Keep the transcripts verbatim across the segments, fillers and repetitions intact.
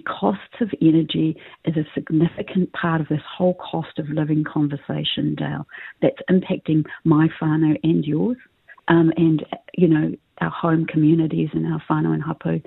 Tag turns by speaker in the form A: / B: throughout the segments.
A: costs of energy is a significant part of this whole cost of living conversation, Dale, that's impacting my whānau and yours, um, and, you know, our home communities and our whānau and hapu.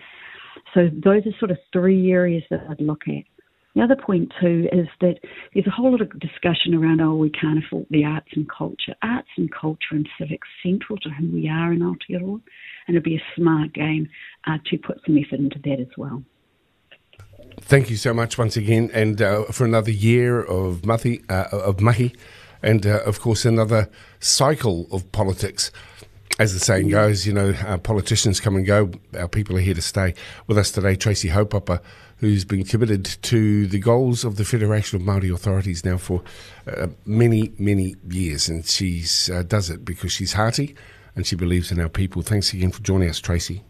A: So those are sort of three areas that I'd look at. The other point too is that there's a whole lot of discussion around, oh, we can't afford the arts and culture. Arts and culture and civics central to who we are in Aotearoa, and it'd be a smart game uh, to put some effort into that as well.
B: Thank you so much once again, and uh, for another year of mahi, uh, of mahi, and uh, of course another cycle of politics. As the saying goes, you know, our politicians come and go, our people are here to stay. With us today, Tracy Haupapa, who's been committed to the goals of the Federation of Māori Authorities now for uh, many, many years. And she uh, does it because she's hearty and she believes in our people. Thanks again for joining us, Tracy.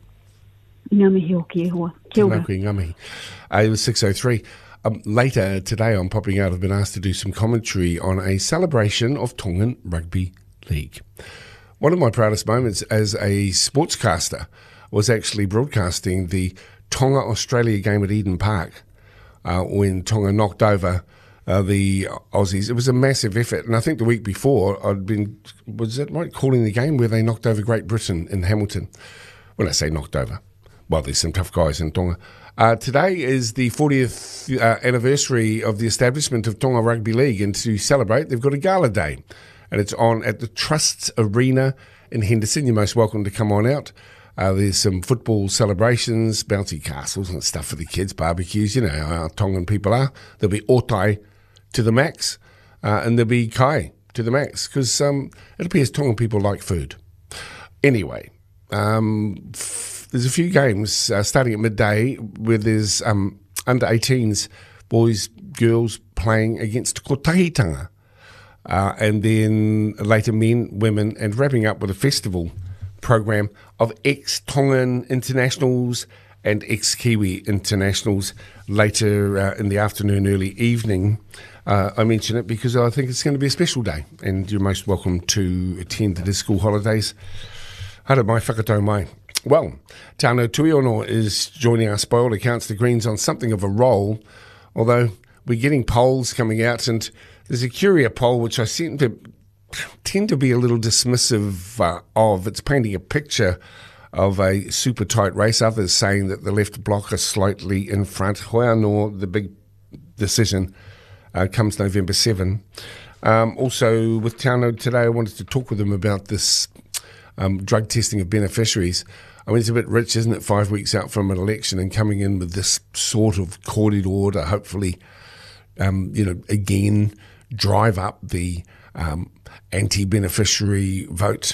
A: Ngā mihi o ki hoa. Kia ora.
B: Ngā mihi. Uh, it was six oh three. Um, later today on Popping Out, I've been asked to do some commentary on a celebration of Tongan Rugby League. One of my proudest moments as a sportscaster was actually broadcasting the Tonga-Australia game at Eden Park uh, when Tonga knocked over uh, the Aussies. It was a massive effort, and I think the week before I'd been, was it right, calling the game where they knocked over Great Britain in Hamilton. When I say knocked over, well, there's some tough guys in Tonga. Uh, today is the fortieth uh, anniversary of the establishment of Tonga Rugby League, and to celebrate, they've got a gala day. And it's on at the Trusts Arena in Henderson. You're most welcome to come on out. Uh, there's some football celebrations, bouncy castles and stuff for the kids, barbecues, you know how our Tongan people are. There'll be otai to the max, uh, and there'll be kai to the max, because um, it appears Tongan people like food. Anyway, um, f- there's a few games uh, starting at midday where there's um, under eighteens, boys, girls playing against Kotahitanga. Uh, and then later men, women, and wrapping up with a festival program of ex-Tongan internationals and ex-Kiwi internationals later uh, in the afternoon, early evening. Uh, I mention it because I think it's going to be a special day, and you're most welcome to attend the school holidays. Hara mai whakatau mai. Well, Tano Tuiono is joining us. By all accounts, the Greens on something of a roll, although we're getting polls coming out, and there's a Curia poll which I seem to tend to be a little dismissive uh, of. It's painting a picture of a super tight race. Others saying that the left bloc is slightly in front. Hoianō, the big decision uh, comes November seventh. Um, also, with Tano today, I wanted to talk with them about this um, drug testing of beneficiaries. I mean, it's a bit rich, isn't it, five weeks out from an election and coming in with this sort of courted order, hopefully, um, you know, again, drive up the um, anti-beneficiary vote.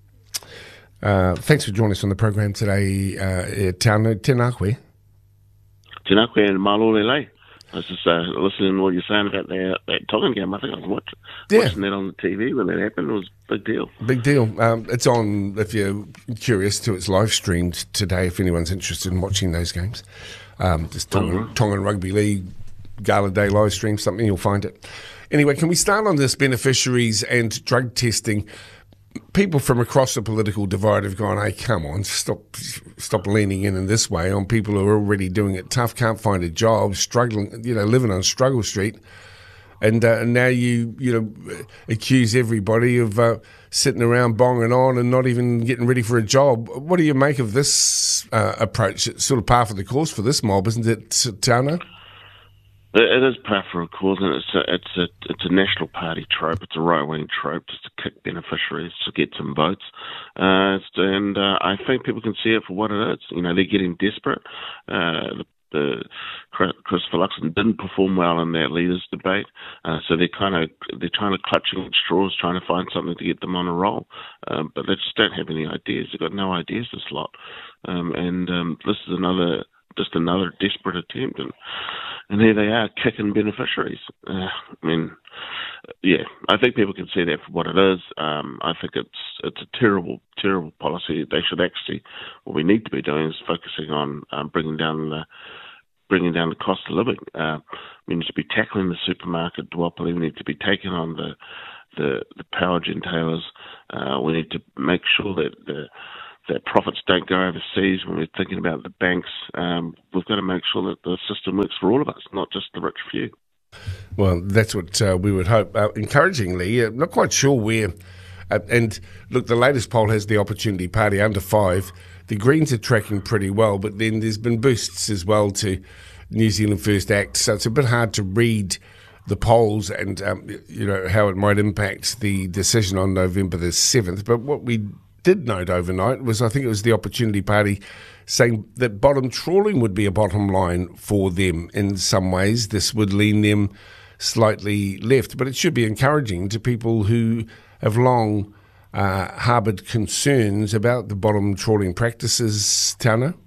B: Uh, thanks for joining us on the program today, uh, Tano. Tēnā koe.
C: Tēnā koe and malo lelei. I was just uh, listening to what you're saying about that, that Tongan game. I think I was watch,
B: yeah.
C: watching that on the T V when that happened. It was a big deal.
B: Big deal. Um, it's on, if you're curious, to it's live streamed today if anyone's interested in watching those games. Um, just Tongan, mm-hmm. Tongan Rugby League, Gala Day live stream, something, you'll find it. Anyway, can we start on this beneficiaries and drug testing? People from across the political divide have gone, hey, come on, stop stop leaning in in this way on people who are already doing it tough, can't find a job, struggling, you know, living on Struggle Street. And, uh, and now you, you know, accuse everybody of uh, sitting around bonging on and not even getting ready for a job. What do you make of this uh, approach? It's sort of par for the course for this mob, isn't it, Tano?
C: It is par for a cause, and it's a, it's a it's a National Party trope. It's a right-wing trope just to kick beneficiaries to get some votes, uh, and uh, I think people can see it for what it is. You know, they're getting desperate. Uh, the, the Christopher Luxon didn't perform well in that leaders' debate, uh, so they're kind of they're trying to clutching at straws, trying to find something to get them on a roll. Um, but they just don't have any ideas. They've got no ideas, this lot, um, and um, this is another just another desperate attempt. And. And here they are, kicking beneficiaries. Uh, I mean, yeah, I think people can see that for what it is. Um, I think it's it's a terrible, terrible policy. They should actually, what we need to be doing is focusing on um, bringing down the bringing down the cost of living. Uh, we need to be tackling the supermarket duopoly. We need to be taking on the the, the power gentailers. Uh, we need to make sure that the that profits don't go overseas. When we're thinking about the banks, um, we've got to make sure that the system works for all of us, not just the rich few.
B: Well, that's what uh, we would hope. Uh, encouragingly, uh, not quite sure where. Uh, and look, the latest poll has the Opportunity Party under five. The Greens are tracking pretty well, but then there's been boosts as well to New Zealand First Act. So it's a bit hard to read the polls and um, you know how it might impact the decision on November the seventh. But what we did note overnight was, I think it was the Opportunity Party saying that bottom trawling would be a bottom line for them in some ways. This would lean them slightly left, but it should be encouraging to people who have long uh, harboured concerns about the bottom trawling practices, Tauno.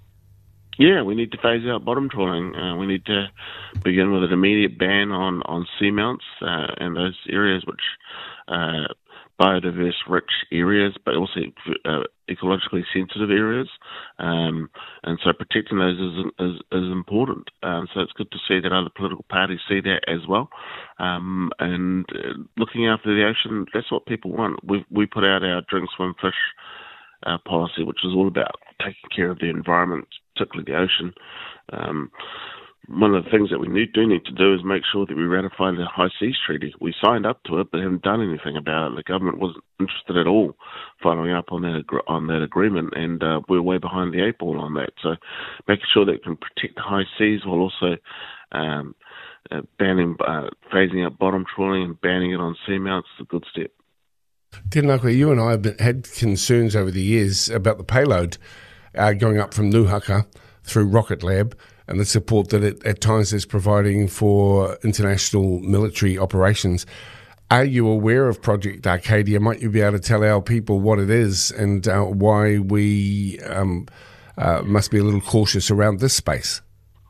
C: Yeah, we need to phase out bottom trawling. Uh, we need to begin with an immediate ban on, on seamounts uh, and those areas which uh, biodiverse rich areas, but also uh, ecologically sensitive areas. Um, and so protecting those is, is, is important. Um, so it's good to see that other political parties see that as well. Um, and uh, looking after the ocean, that's what people want. We we put out our drink, swim, fish uh, policy, which is all about taking care of the environment, particularly the ocean. Um, One of the things that we need, do need to do is make sure that we ratify the High Seas Treaty. We signed up to it, but haven't done anything about it. The government wasn't interested at all following up on that on that agreement, and uh, we're way behind the eight ball on that. So making sure that we can protect the high seas while also um, uh, banning, uh, phasing out bottom trawling and banning it on seamounts is a good step.
B: Tinakwa, you and I have been, had concerns over the years about the payload uh, going up from Nuhaka through Rocket Lab, and the support that it at times is providing for international military operations. Are you aware of Project Arcadia? Might you be able to tell our people what it is and uh, why we um, uh, must be a little cautious around this space?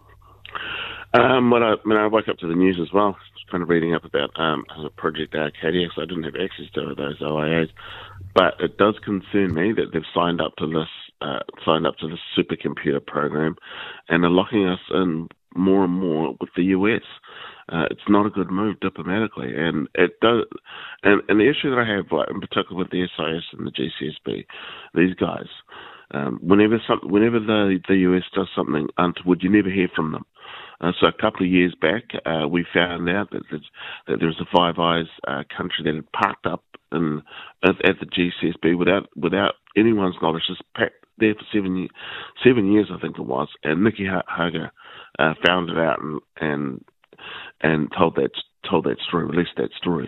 C: Um, when I, when I woke up to the news as well, kind of reading up about um, Project Arcadia, because I didn't have access to those O I As, but it does concern me that they've signed up to this Uh, signed up to the supercomputer program and are locking us in more and more with the U S. Uh, it's not a good move diplomatically, and it does. And, and the issue that I have, like, in particular with the S I S and the G C S B, these guys, um, whenever some, whenever the the U S does something untoward, you never hear from them. Uh, so a couple of years back, uh, we found out that there's, that there was a Five Eyes uh, country that had parked up in, at, at the G C S B without without anyone's knowledge, just packed there for seven years, seven years, I think it was, and Nikki Hager uh, found it out and and and told that told that story, released that story.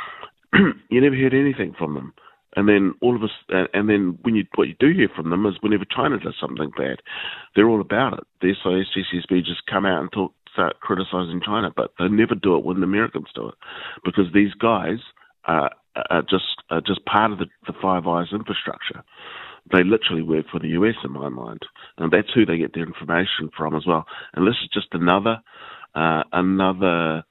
C: You never heard anything from them, and then all of us, uh, and then when you what you do hear from them is whenever China does something bad, they're all about it. The S I S, G C S B just come out and talk, start criticising China, but they never do it when the Americans do it, because these guys are, are just are just part of the, the Five Eyes infrastructure. They literally work for the U S in my mind, and that's who they get their information from as well. And this is just another, uh, another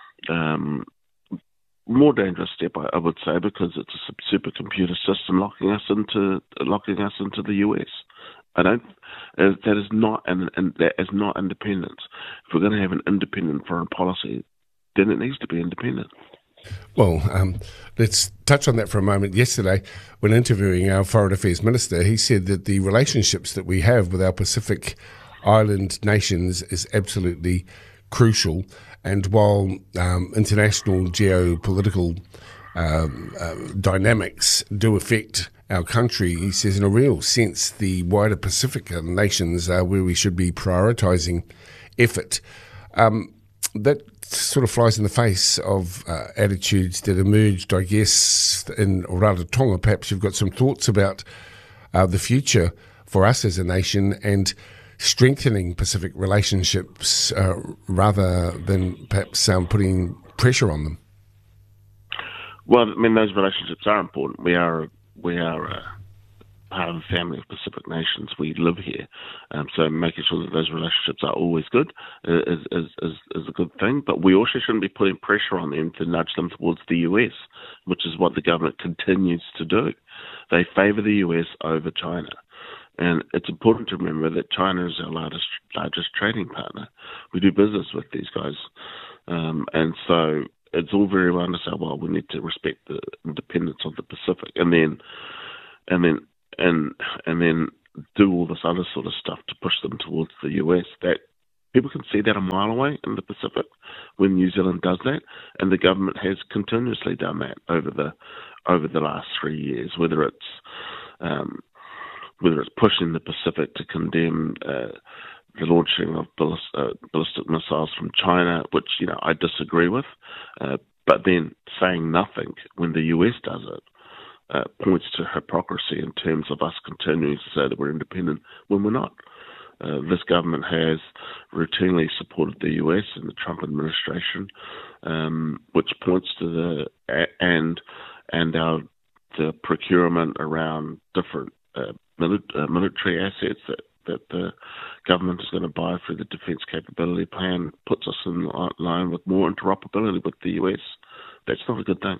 C: um, more dangerous step, I, I would say, because it's a supercomputer system locking us into locking us into the U S. I don't. Uh, that is not an, an that is not independence. If we're going to have an independent foreign policy, then it needs to be independent.
B: Well, um, let's touch on that for a moment. Yesterday, when interviewing our Foreign Affairs Minister, he said that the relationships that we have with our Pacific Island nations is absolutely crucial. And while um, international geopolitical um, uh, dynamics do affect our country, he says in a real sense the wider Pacific nations are where we should be prioritising effort. Um, that sort of flies in the face of uh, attitudes that emerged, I guess, in Rarotonga. Perhaps you've got some thoughts about uh, the future for us as a nation and strengthening Pacific relationships uh, rather than perhaps um, putting pressure on them.
C: Well, I mean, those relationships are important. We are we are uh, part of the family of Pacific nations. We live here, um, so making sure that those relationships are always good is, is is is a good thing. But we also shouldn't be putting pressure on them to nudge them towards the U S, which is what the government continues to do. They favour the U S over China. And it's important to remember that China is our largest largest trading partner. We do business with these guys. Um, and so it's all very well to say, well, we need to respect the independence of the Pacific. And then and then and and then do all this other sort of stuff to push them towards the U S. That people can see that a mile away in the Pacific when New Zealand does that, and the government has continuously done that over the over the last three years. Whether it's um, whether it's pushing the Pacific to condemn uh, the launching of ballist, uh, ballistic missiles from China, which you know I disagree with, uh, but then saying nothing when the U S does it. Uh, points to hypocrisy in terms of us continuing to say that we're independent when we're not. Uh, this government has routinely supported the U S and the Trump administration, um, which points to the and and our the procurement around different uh, mili- uh, military assets that, that the government is going to buy through the Defence Capability Plan, puts us in line with more interoperability with the U S. That's not a good thing.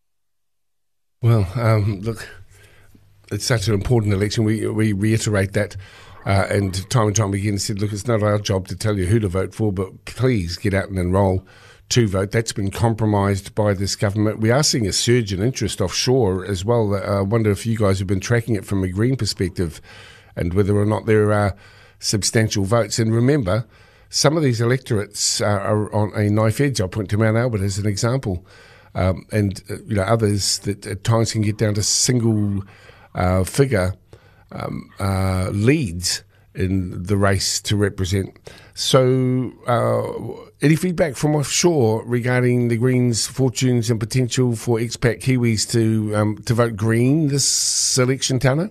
B: Well, um, look, it's such an important election. We we reiterate that, uh, and time and time again said, look, it's not our job to tell you who to vote for, but please get out and enrol to vote. That's been compromised by this government. We are seeing a surge in interest offshore as well. I wonder if you guys have been tracking it from a Green perspective and whether or not there are substantial votes. And remember, some of these electorates are, are on a knife edge. I'll point to Mount Albert as an example. Um, and uh, you know others that at times can get down to single uh, figure um, uh, leads in the race to represent. So, uh, any feedback from offshore regarding the Greens' fortunes and potential for expat Kiwis to um, to vote Green this election, Tana?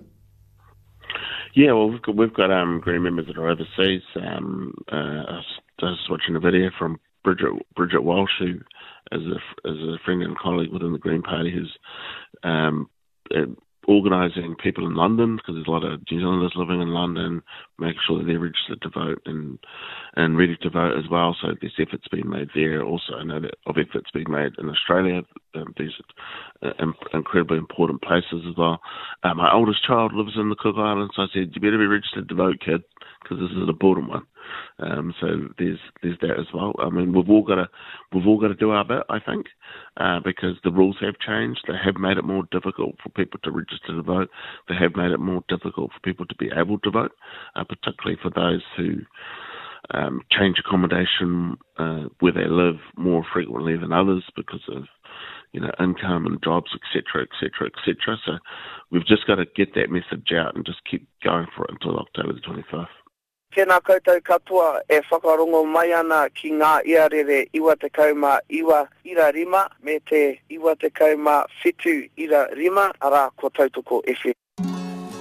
C: Yeah, well, we've got, we've got um, Green members that are overseas. Um, uh, I was, I was watching a video from Bridget Bridget Walsh, who as a, as a friend and colleague within the Green Party, who's um, uh, organising people in London, because there's a lot of New Zealanders living in London, making sure that they're registered to vote and and ready to vote as well. So there's efforts being made there. Also, I know that of efforts being made in Australia. Um, these are uh, incredibly important places as well. Uh, my oldest child lives in the Cook Islands, so I said, you better be registered to vote, kid, because this is an important one. Um, so there's there's that as well. I mean, we've all got to we've all got to do our bit, I think, uh, because the rules have changed. They have made it more difficult for people to register to vote. They have made it more difficult for people to be able to vote, uh, particularly for those who um, change accommodation uh, where they live more frequently than others because of you know income and jobs, et cetera, et cetera, et cetera. So we've just got to get that message out and just keep going for it until October the twenty-fifth.
D: Tēnā koutou katoa e whakarongo mai ana ki ngā iarere iwa te kauma iwa ira rima me te iwa te kauma whitu ira rima ara ko tautoko F M.